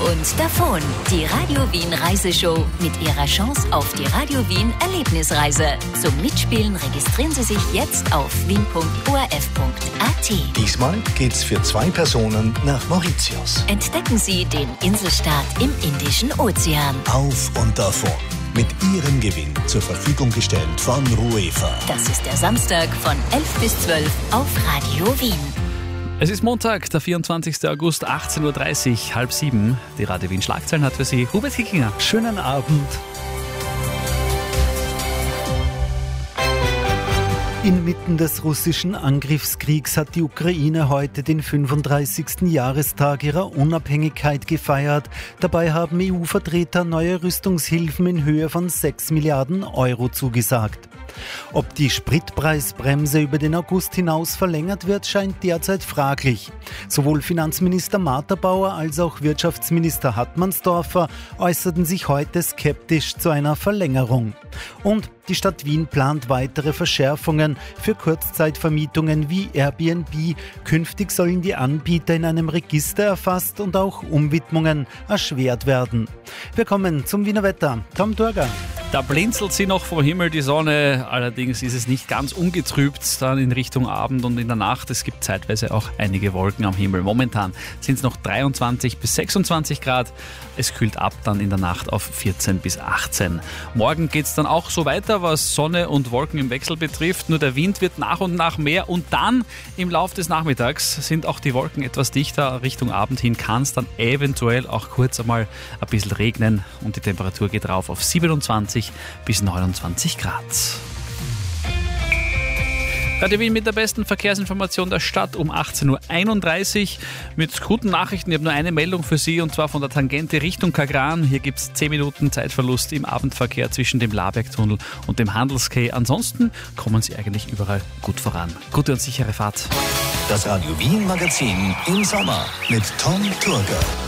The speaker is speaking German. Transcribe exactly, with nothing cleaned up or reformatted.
und davon. Die Radio Wien Reiseshow mit ihrer Chance auf die Radio Wien Erlebnisreise. Zum Mitspielen registrieren Sie sich jetzt auf wien punkt o r f punkt a t. Diesmal geht's für zwei Personen nach Mauritius. Entdecken Sie den Inselstaat im Indischen Ozean. Auf und davon. Mit Ihrem Gewinn zur Verfügung gestellt von Ruefa. Das ist der Samstag von elf bis zwölf auf Radio Wien. Es ist Montag, der vierundzwanzigster August, achtzehn Uhr dreißig, halb sieben. Die Radio Wien Schlagzeilen hat für Sie Hubert Kickinger. Schönen Abend. Inmitten des russischen Angriffskriegs hat die Ukraine heute den fünfunddreißigsten Jahrestag ihrer Unabhängigkeit gefeiert. Dabei haben E U-Vertreter neue Rüstungshilfen in Höhe von sechs Milliarden Euro zugesagt. Ob die Spritpreisbremse über den August hinaus verlängert wird, scheint derzeit fraglich. Sowohl Finanzminister Marter-Bauer als auch Wirtschaftsminister Hartmannsdorfer äußerten sich heute skeptisch zu einer Verlängerung. Und die Stadt Wien plant weitere Verschärfungen für Kurzzeitvermietungen wie Airbnb. Künftig sollen die Anbieter in einem Register erfasst und auch Umwidmungen erschwert werden. Wir kommen zum Wiener Wetter. Tom Turger. Da blinzelt sie noch vom Himmel, die Sonne. Allerdings ist es nicht ganz ungetrübt dann in Richtung Abend und in der Nacht. Es gibt zeitweise auch einige Wolken am Himmel. Momentan sind es noch dreiundzwanzig bis sechsundzwanzig Grad. Es kühlt ab dann in der Nacht auf vierzehn bis achtzehn. Morgen geht es dann auch so weiter, was Sonne und Wolken im Wechsel betrifft. Nur der Wind wird nach und nach mehr und dann im Laufe des Nachmittags sind auch die Wolken etwas dichter. Richtung Abend hin kann es dann eventuell auch kurz einmal ein bisschen regnen und die Temperatur geht rauf auf siebenundzwanzig bis neunundzwanzig Grad. Radio Wien mit der besten Verkehrsinformation der Stadt um achtzehn Uhr einunddreißig. Mit guten Nachrichten, ich habe nur eine Meldung für Sie und zwar von der Tangente Richtung Kagran. Hier gibt es zehn Minuten Zeitverlust im Abendverkehr zwischen dem Labergtunnel und dem Handelskay. Ansonsten kommen Sie eigentlich überall gut voran. Gute und sichere Fahrt. Das Radio Wien Magazin im Sommer mit Tom Turger.